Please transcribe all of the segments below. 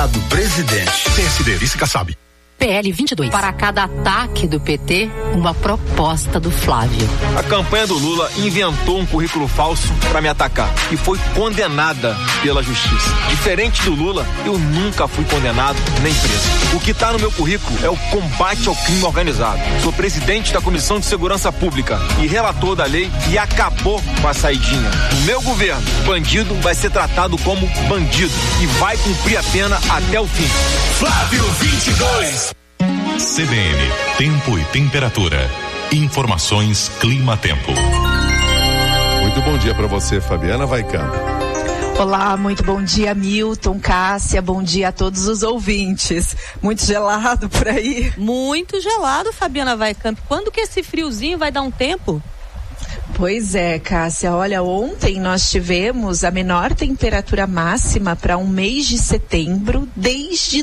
Senado, presidente. PSD, vice Kassab. PL 22. Para cada ataque do PT, uma proposta do Flávio. A campanha do Lula inventou um currículo falso para me atacar e foi condenada pela justiça. Diferente do Lula, eu nunca fui condenado nem preso. O que está no meu currículo é o combate ao crime organizado. Sou presidente da Comissão de Segurança Pública e relator da lei e acabou com a saidinha. No meu governo, bandido vai ser tratado como bandido e vai cumprir a pena até o fim. Flávio 22. CBN, tempo e temperatura. Informações Clima-Tempo. Muito bom dia para você, Fabiana Vaicamp. Olá, muito bom dia, Milton, Cássia, bom dia a todos os ouvintes. Muito gelado por aí? Muito gelado, Fabiana Vaicamp. Quando que esse friozinho vai dar um tempo? Pois é, Cássia, olha, ontem nós tivemos a menor temperatura máxima para um mês de setembro desde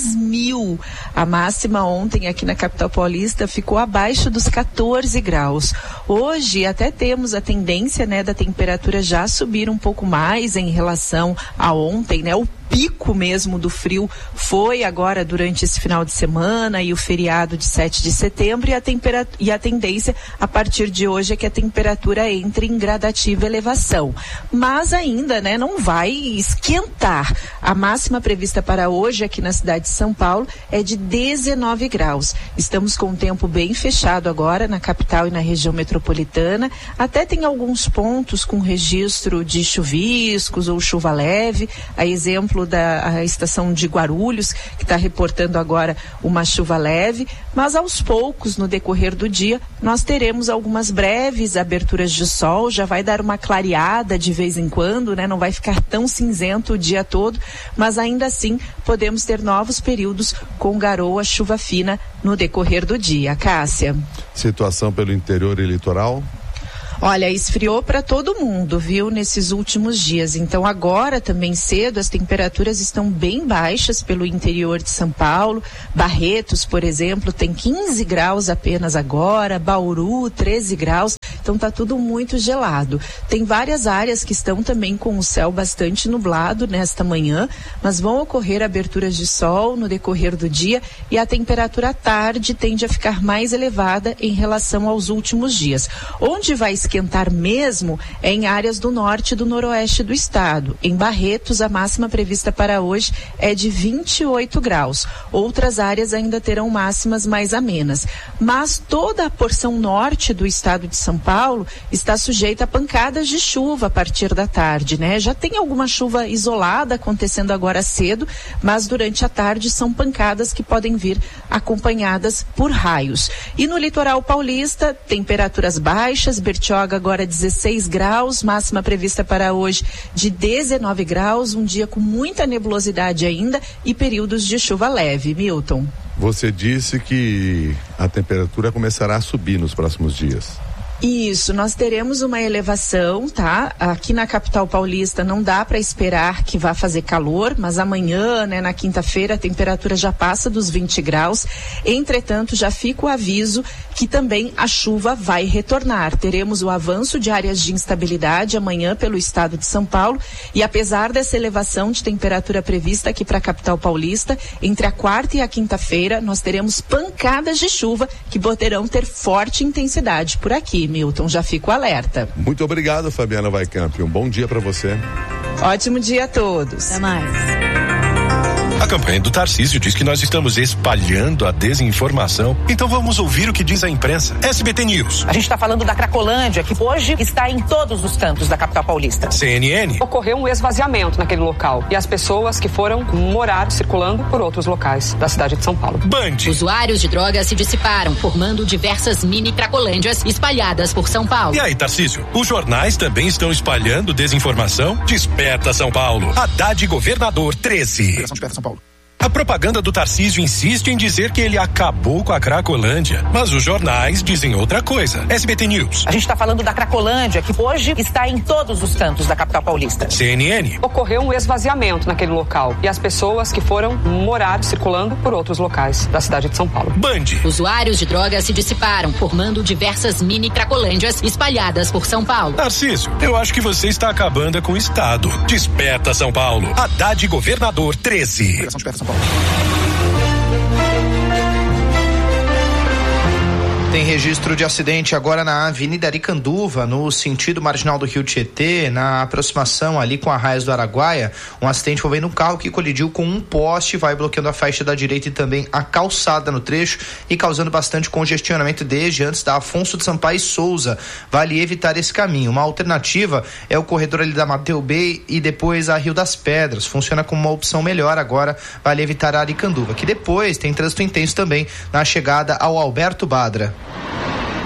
2000. A máxima ontem aqui na capital paulista ficou abaixo dos 14 graus. Hoje até temos a tendência, né, da temperatura já subir um pouco mais em relação a ontem, né? O pico mesmo do frio foi agora durante esse final de semana e o feriado de 7 de setembro e a tendência a partir de hoje é que a temperatura entre em gradativa elevação. Mas ainda, né, não vai esquentar. A máxima prevista para hoje aqui na cidade de São Paulo é de 19 graus. Estamos com o tempo bem fechado agora na capital e na região metropolitana. Até tem alguns pontos com registro de chuviscos ou chuva leve, a exemplo da estação de Guarulhos, que está reportando agora uma chuva leve, mas aos poucos, no decorrer do dia, nós teremos algumas breves aberturas de sol, já vai dar uma clareada de vez em quando, né? Não vai ficar tão cinzento o dia todo, mas ainda assim podemos ter novos períodos com garoa, chuva fina no decorrer do dia. Cássia. Situação pelo interior e litoral? Olha, esfriou para todo mundo, viu, nesses últimos dias. Então agora também cedo as temperaturas estão bem baixas pelo interior de São Paulo. Barretos, por exemplo, tem 15 graus apenas agora, Bauru 13 graus. Então tá tudo muito gelado. Tem várias áreas que estão também com o céu bastante nublado nesta manhã, mas vão ocorrer aberturas de sol no decorrer do dia e a temperatura à tarde tende a ficar mais elevada em relação aos últimos dias. Onde vai esquentar mesmo é em áreas do norte e do noroeste do estado. Em Barretos, a máxima prevista para hoje é de 28 graus. Outras áreas ainda terão máximas mais amenas. Mas toda a porção norte do estado de São Paulo está sujeita a pancadas de chuva a partir da tarde, né? Já tem alguma chuva isolada acontecendo agora cedo, mas durante a tarde são pancadas que podem vir acompanhadas por raios. E no litoral paulista, temperaturas baixas, Bertioga agora 16 graus, máxima prevista para hoje de 19 graus, um dia com muita nebulosidade ainda e períodos de chuva leve. Milton. Você disse que a temperatura começará a subir nos próximos dias. Isso, nós teremos uma elevação, tá? Aqui na capital paulista não dá para esperar que vá fazer calor, mas amanhã, né, na quinta-feira, a temperatura já passa dos 20 graus. Entretanto, já fica o aviso que também a chuva vai retornar. Teremos o avanço de áreas de instabilidade amanhã pelo estado de São Paulo e apesar dessa elevação de temperatura prevista aqui para a capital paulista, entre a quarta e a quinta-feira, nós teremos pancadas de chuva que poderão ter forte intensidade por aqui. Milton, já fico alerta. Muito obrigado, Fabiana Vaicamp. Um bom dia para você. Ótimo dia a todos. Até mais. A campanha do Tarcísio diz que nós estamos espalhando a desinformação. Então vamos ouvir o que diz a imprensa. SBT News. A gente está falando da Cracolândia, que hoje está em todos os cantos da capital paulista. CNN. Ocorreu um esvaziamento naquele local e as pessoas que foram morar circulando por outros locais da cidade de São Paulo. Band. Usuários de drogas se dissiparam, formando diversas mini Cracolândias espalhadas por São Paulo. E aí, Tarcísio? Os jornais também estão espalhando desinformação? Desperta São Paulo. Haddad Governador 13. São Paulo. A propaganda do Tarcísio insiste em dizer que ele acabou com a Cracolândia, mas os jornais dizem outra coisa. SBT News. A gente está falando da Cracolândia, que hoje está em todos os cantos da capital paulista. CNN. Ocorreu um esvaziamento naquele local e as pessoas que foram morar circulando por outros locais da cidade de São Paulo. Band. Usuários de drogas se dissiparam, formando diversas mini Cracolândias espalhadas por São Paulo. Tarcísio, eu acho que você está acabando com o Estado. Desperta São Paulo. Haddad Governador 13. Tem registro de acidente agora na Avenida Aricanduva, no sentido marginal do Rio Tietê, na aproximação ali com a Arraias do Araguaia. Um acidente envolvendo um carro que colidiu com um poste, vai bloqueando a faixa da direita e também a calçada no trecho e causando bastante congestionamento desde antes da Afonso de Sampaio e Souza. Vale evitar esse caminho. Uma alternativa é o corredor ali da Mateu Bay e depois a Rio das Pedras. Funciona como uma opção melhor agora. Vale evitar a Aricanduva, que depois tem trânsito intenso também na chegada ao Alberto Badra.